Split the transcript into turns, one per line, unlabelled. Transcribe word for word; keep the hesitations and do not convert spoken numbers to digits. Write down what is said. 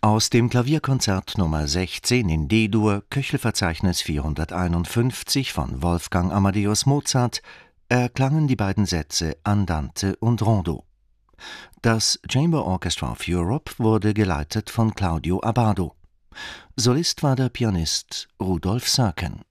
Aus dem Klavierkonzert Nummer sechzehn in D-Dur, Köchelverzeichnis vierhunderteinundfünfzig von Wolfgang Amadeus Mozart, erklangen die beiden Sätze Andante und Rondo. Das Chamber Orchestra of Europe wurde geleitet von Claudio Abbado. Solist war der Pianist Rudolf Serkin.